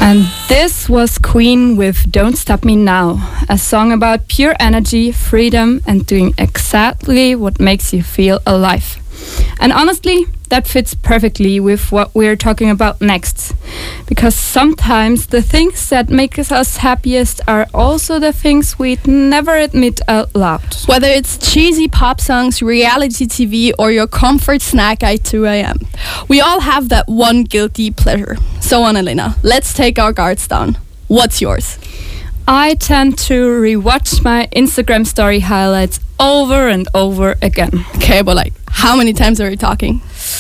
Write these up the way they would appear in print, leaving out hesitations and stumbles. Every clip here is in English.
And this was Queen with Don't Stop Me Now, a song about pure energy, freedom, and doing exactly what makes you feel alive. And honestly, that fits perfectly with what we're talking about next. Because sometimes the things that make us happiest are also the things we'd never admit out loud. Whether it's cheesy pop songs, reality TV, or your comfort snack at 2 a.m. We all have that one guilty pleasure. So Anna-Lena, let's take our guards down. What's yours? I tend to rewatch my Instagram story highlights over and over again. Okay, but like, how many times are we talking?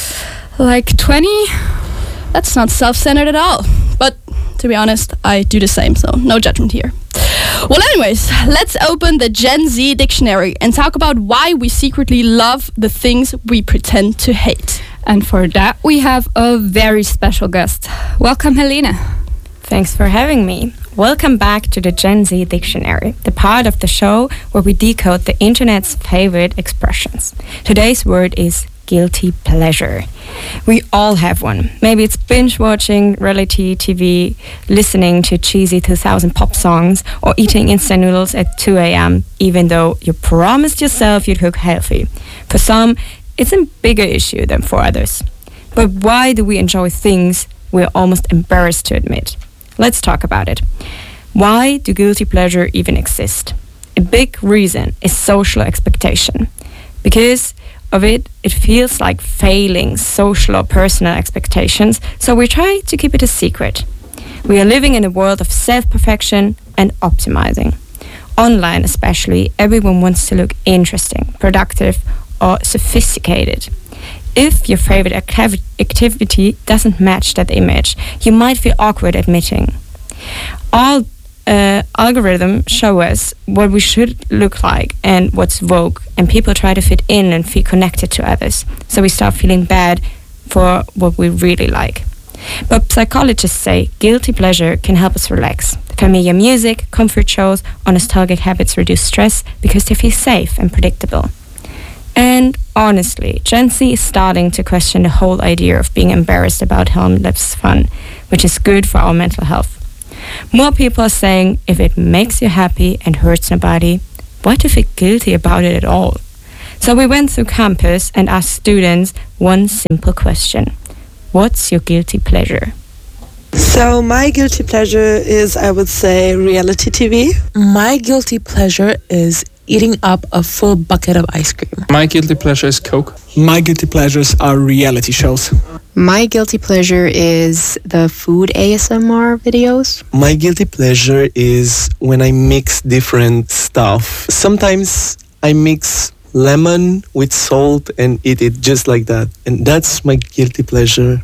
Like 20? That's not self-centered at all. But to be honest, I do the same, so no judgment here. Well, anyways, let's open the Gen Z dictionary and talk about why we secretly love the things we pretend to hate. And for that, we have a very special guest. Welcome, Helena. Thanks for having me. Welcome back to the Gen Z Dictionary, the part of the show where we decode the internet's favorite expressions. Today's word is guilty pleasure. We all have one. Maybe it's binge-watching reality TV, listening to cheesy 2000 pop songs, or eating instant noodles at 2 a.m., even though you promised yourself you'd cook healthy. For some, it's a bigger issue than for others. But why do we enjoy things we're almost embarrassed to admit? Let's talk about it. Why do guilty pleasure even exist? A big reason is social expectation. Because of it feels like failing social or personal expectations, so we try to keep it a secret. We are living in a world of self-perfection and optimizing. Online especially, everyone wants to look interesting, productive, or sophisticated. If your favorite activity doesn't match that image, you might feel awkward admitting. All algorithms show us what we should look like and what's vogue, and people try to fit in and feel connected to others, so we start feeling bad for what we really like. But psychologists say guilty pleasure can help us relax. Familiar music, comfort shows, or nostalgic habits reduce stress because they feel safe and predictable. And honestly, Gen Z is starting to question the whole idea of being embarrassed about harmless fun, which is good for our mental health. More people are saying if it makes you happy and hurts nobody, why to feel guilty about it at all? So we went through campus and asked students one simple question. What's your guilty pleasure? So my guilty pleasure is, I would say, reality TV. My guilty pleasure is eating up a full bucket of ice cream. My guilty pleasure is Coke. My guilty pleasures are reality shows. My guilty pleasure is the food ASMR videos. My guilty pleasure is when I mix different stuff. Sometimes I mix lemon with salt and eat it just like that. And that's my guilty pleasure.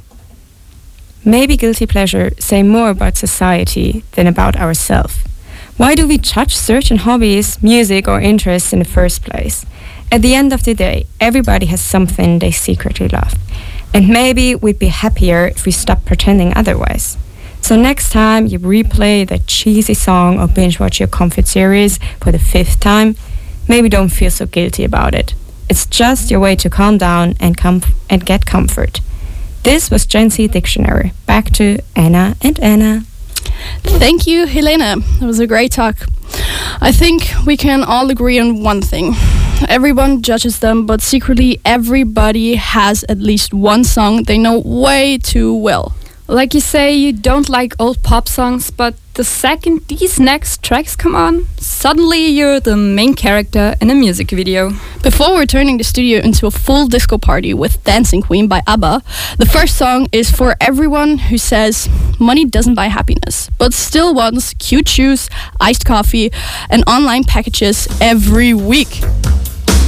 Maybe guilty pleasure say more about society than about ourselves. Why do we judge certain hobbies, music, or interests in the first place? At the end of the day, everybody has something they secretly love. And maybe we'd be happier if we stopped pretending otherwise. So next time you replay that cheesy song or binge-watch your comfort series for the 5th time, maybe don't feel so guilty about it. It's just your way to calm down and get comfort. This was Gen Z Dictionary. Back to Anna and Anna. Thank you, Helena. It was a great talk. I think we can all agree on one thing. Everyone judges them, but secretly everybody has at least one song they know way too well. Like you say, you don't like old pop songs, but the second these next tracks come on, suddenly you're the main character in a music video. Before we're turning the studio into a full disco party with Dancing Queen by ABBA, the first song is for everyone who says money doesn't buy happiness, but still wants cute shoes, iced coffee, and online packages every week.